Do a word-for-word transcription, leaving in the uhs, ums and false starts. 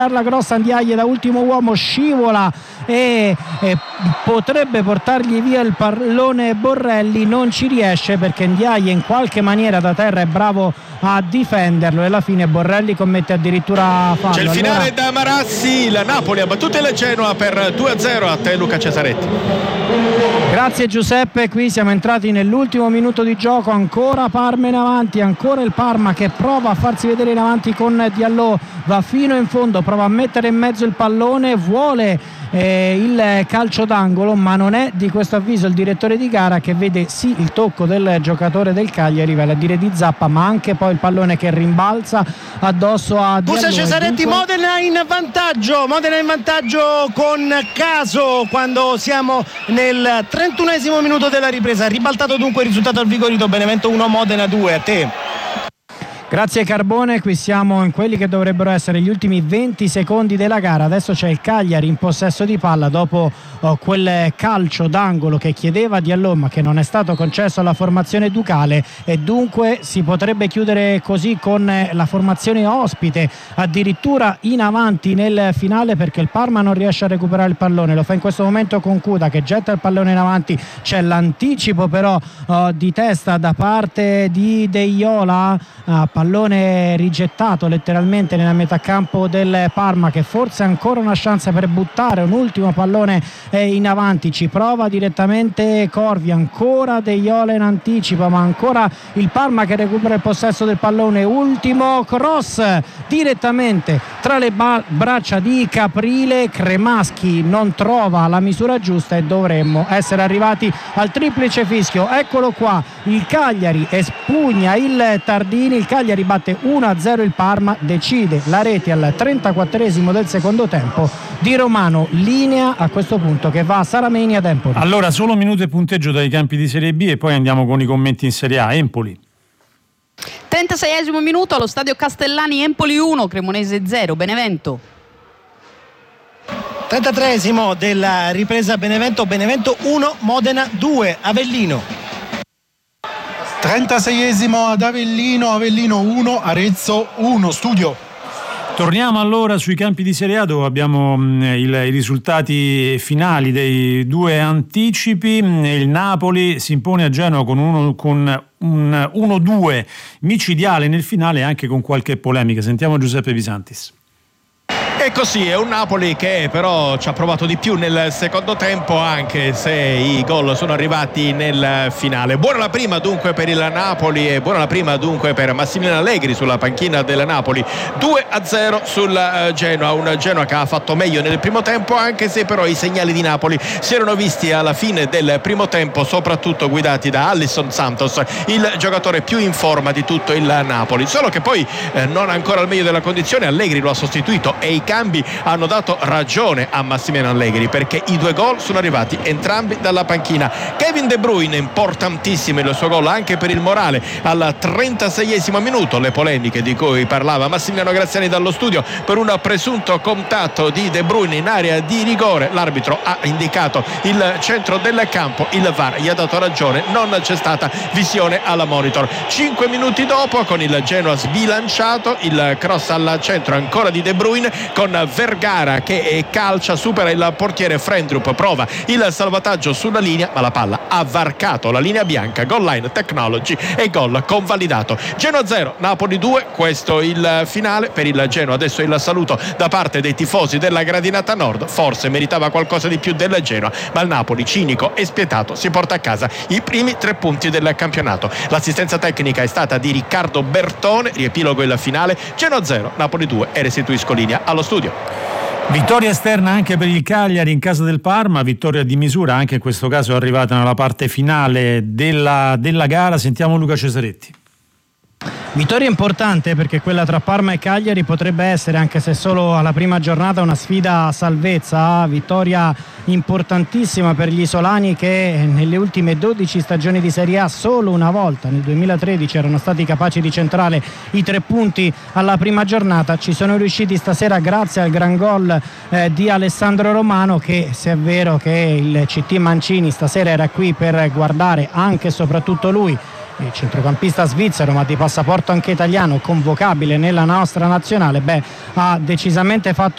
la grossa Ndiaye da ultimo uomo, scivola e, e potrebbe portargli via il pallone Borrelli, non ci riesce perché Ndiaye in qualche maniera da terra è bravo a difenderlo e alla fine Borrelli commette addirittura fallo. C'è il finale allora... da Marassi, la Napoli ha battuto il Genoa per due a zero. A te Luca Cesaretti. Grazie Giuseppe, qui siamo entrati nell'ultimo minuto di gioco, ancora Parma in avanti, ancora il Parma che prova a farsi vedere in avanti con Diallo, va fino in fondo, prova a mettere in mezzo il pallone, vuole eh, il calcio d'angolo, ma non è di questo avviso il direttore di gara, che vede sì il tocco del giocatore del Cagliari, vale a dire di Zappa, ma anche poi il pallone che rimbalza addosso a Diallo. Scusa Cesaretti, dunque... Modena in vantaggio, Modena in vantaggio con Caso quando siamo nel trentunesimo minuto della ripresa, ribaltato dunque il risultato al Vigorito, Benevento uno Modena due. A te. Grazie Carbone, qui siamo in quelli che dovrebbero essere gli ultimi venti secondi della gara. Adesso c'è il Cagliari in possesso di palla dopo oh, quel calcio d'angolo che chiedeva Diallo ma che non è stato concesso alla formazione ducale, e dunque si potrebbe chiudere così con la formazione ospite addirittura in avanti nel finale, perché il Parma non riesce a recuperare il pallone. Lo fa in questo momento con Cuda che getta il pallone in avanti, c'è l'anticipo però oh, di testa da parte di De Iola, uh, pallone rigettato letteralmente nella metà campo del Parma, che forse ha ancora una chance per buttare un ultimo pallone in avanti. Ci prova direttamente Corvi, ancora De Iola in anticipo, ma ancora il Parma che recupera il possesso del pallone. Ultimo cross direttamente tra le ba- braccia di Caprile, Cremaschi non trova la misura giusta e dovremmo essere arrivati al triplice fischio. Eccolo qua, il Cagliari espugna il Tardini, il Cagliari ribatte uno a zero il Parma, decide la rete al trentaquattresimo del secondo tempo di Romano. Linea a questo punto che va a Salameni ad Empoli. Allora solo minuto e punteggio dai campi di Serie B e poi andiamo con i commenti in Serie A. Empoli. trentaseiesimo minuto allo stadio Castellani, Empoli uno Cremonese zero Benevento. trentatreesimo della ripresa, Benevento Benevento uno Modena due Avellino. trentaseiesimo ad Avellino, Avellino uno Arezzo uno Studio. Torniamo allora sui campi di Serie A dove abbiamo mh, il, i risultati finali dei due anticipi. Il Napoli si impone a Genova con, uno, con un uno due micidiale nel finale, anche con qualche polemica. Sentiamo Giuseppe Visantis. E così è un Napoli che però ci ha provato di più nel secondo tempo, anche se i gol sono arrivati nel finale. Buona la prima dunque per il Napoli e buona la prima dunque per Massimiliano Allegri sulla panchina del Napoli. due a zero sul Genoa, un Genoa che ha fatto meglio nel primo tempo, anche se però i segnali di Napoli si erano visti alla fine del primo tempo, soprattutto guidati da Alisson Santos, il giocatore più in forma di tutto il Napoli. Solo che poi eh, non ancora al meglio della condizione, Allegri lo ha sostituito e i cambi hanno dato ragione a Massimiliano Allegri, perché i due gol sono arrivati entrambi dalla panchina. Kevin De Bruyne, importantissimo il suo gol anche per il morale al trentaseiesimo minuto, le polemiche di cui parlava Massimiliano Graziani dallo studio per un presunto contatto di De Bruyne in area di rigore. L'arbitro ha indicato il centro del campo, il V A R gli ha dato ragione, non c'è stata visione alla monitor. Cinque minuti dopo, con il Genoa sbilanciato, il cross al centro ancora di De Bruyne con Vergara che calcia, supera il portiere Frendrup, prova il salvataggio sulla linea ma la palla ha varcato la linea bianca. Goal line technology e gol convalidato. Genoa zero Napoli due, questo il finale per il Genoa. Adesso il saluto da parte dei tifosi della gradinata nord, forse meritava qualcosa di più del Genoa, ma il Napoli, cinico e spietato, si porta a casa i primi tre punti del campionato. L'assistenza tecnica è stata di Riccardo Bertone. Riepilogo il finale: Genoa zero Napoli due, e restituisco linea allo studio. Vittoria esterna anche per il Cagliari in casa del Parma, vittoria di misura anche in questo caso arrivata nella parte finale della, della gara. Sentiamo Luca Cesaretti. Vittoria importante, perché quella tra Parma e Cagliari potrebbe essere, anche se solo alla prima giornata, una sfida a salvezza. Vittoria importantissima per gli isolani che nelle ultime dodici stagioni di Serie A solo una volta, nel duemilatredici, erano stati capaci di centrare i tre punti alla prima giornata. Ci sono riusciti stasera grazie al gran gol eh, di Alessandro Romano, che, se è vero che il C T Mancini stasera era qui per guardare anche e soprattutto lui, il centrocampista svizzero ma di passaporto anche italiano, convocabile nella nostra nazionale, beh, ha decisamente fatto